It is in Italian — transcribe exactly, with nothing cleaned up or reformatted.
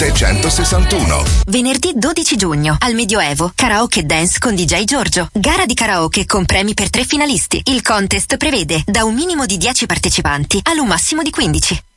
centosessantuno. Venerdì dodici giugno al Medioevo, Karaoke Dance con D J Giorgio. Gara di karaoke con premi per tre finalisti. Il contest prevede da un minimo di dieci partecipanti ad un massimo di quindici.